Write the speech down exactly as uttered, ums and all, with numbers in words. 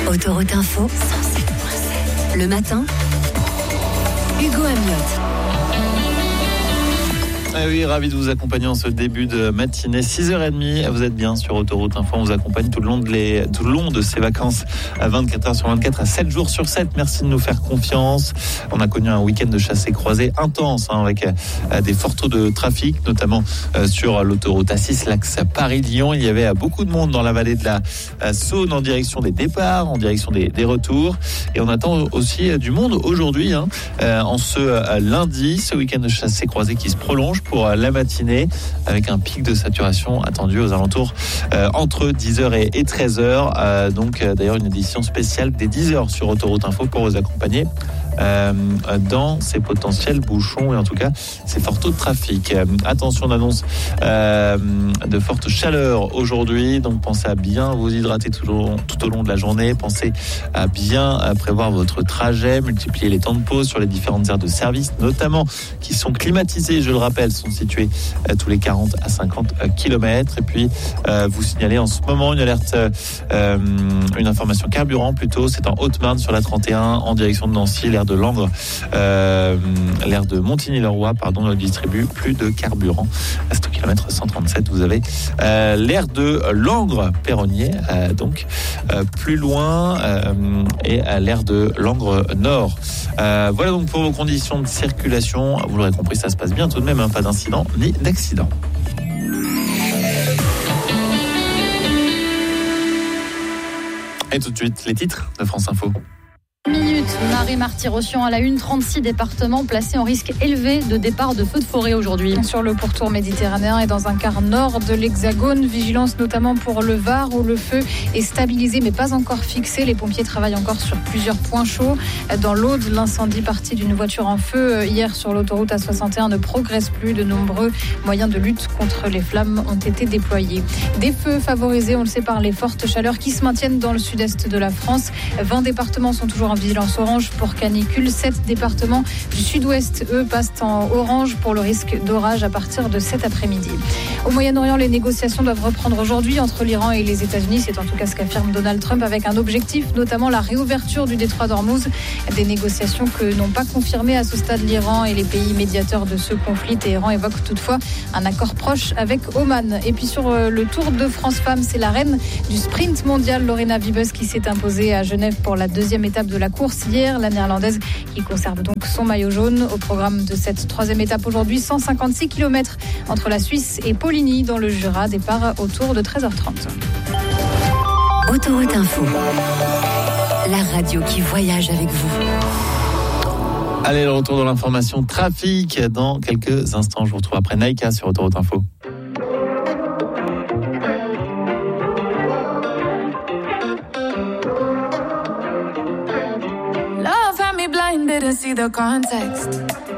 Autoroute Info, cent sept virgule sept. Le matin, Hugo Amiot. Ah oui, ravi de vous accompagner en ce début de matinée, six heures trente. Vous êtes bien sur Autoroute Info. On vous accompagne tout le long de, les, tout le long de ces vacances à vingt-quatre heures sur vingt-quatre, à sept jours sur sept. Merci de nous faire confiance. On a connu un week-end de chassé-croisé intense, hein, avec euh, des forts taux de trafic, notamment euh, sur l'autoroute A six, l'axe Paris-Lyon. Il y avait euh, beaucoup de monde dans la vallée de la euh, Saône en direction des départs, en direction des, des retours. Et on attend aussi euh, du monde aujourd'hui, hein, euh, en ce euh, lundi, ce week-end de chassé-croisé qui se prolonge pour la matinée, avec un pic de saturation attendu aux alentours euh, entre dix heures et, et treize heures. Euh, donc euh, d'ailleurs une édition spéciale dès dix heures sur Autoroute Info pour vous accompagner euh, dans ces potentiels bouchons et en tout cas ces forts taux de trafic. Euh, attention, on annonce euh, de fortes chaleurs aujourd'hui, donc pensez à bien vous hydrater tout au long, tout au long de la journée. Pensez à bien à prévoir votre trajet, multiplier les temps de pause sur les différentes aires de service, notamment qui sont climatisées, je le rappelle, sont situés euh, tous les quarante à cinquante kilomètres. Et puis euh, vous signalez en ce moment une alerte, euh, une information carburant plutôt, c'est en Haute-Marne sur la trente et un en direction de Nancy, l'aire de Langres, euh, l'aire de Montigny-le-Roi, pardon, distribue plus de carburant. À ce kilomètre cent trente-sept, vous avez euh, l'aire de Langres-Perronnier, euh, donc euh, plus loin, euh, et à l'aire de Langres-Nord. Euh, voilà donc pour vos conditions de circulation. Vous l'aurez compris, ça se passe bien tout de même, hein, pas d'incident ni d'accident. Et tout de suite, les titres de France Info. Minute, Marie Marty-Rossian à la une, trente-six départements placés en risque élevé de départ de feux de forêt aujourd'hui. Sur le pourtour méditerranéen et dans un quart nord de l'Hexagone, vigilance notamment pour le Var où le feu est stabilisé mais pas encore fixé. Les pompiers travaillent encore sur plusieurs points chauds. Dans l'Aude, l'incendie parti d'une voiture en feu hier sur l'autoroute A soixante et un ne progresse plus. De nombreux moyens de lutte contre les flammes ont été déployés. Des feux favorisés, on le sait, par les fortes chaleurs qui se maintiennent dans le sud-est de la France. vingt départements sont toujours en vigilance orange pour canicule. sept départements du sud-ouest, eux, passent en orange pour le risque d'orage à partir de cet après-midi. Au Moyen-Orient, les négociations doivent reprendre aujourd'hui entre l'Iran et les États-Unis. C'est en tout cas ce qu'affirme Donald Trump, avec un objectif, notamment la réouverture du détroit d'Ormuz. Des négociations que n'ont pas confirmé à ce stade l'Iran et les pays médiateurs de ce conflit. Téhéran évoque toutefois un accord proche avec Oman. Et puis sur le Tour de France Femmes, c'est la reine du sprint mondial, Lorena Wiebes, qui s'est imposée à Genève pour la deuxième étape de la course hier. La néerlandaise qui conserve donc son maillot jaune. Au programme de cette troisième étape aujourd'hui, cent cinquante-six kilomètres entre la Suisse et Poligny dans le Jura. Départ autour de treize heures trente. Autoroute Info, la radio qui voyage avec vous. Allez, le retour dans l'information trafic dans quelques instants. Je vous retrouve après Naïka sur Autoroute Info. Love had me blinded and see the context.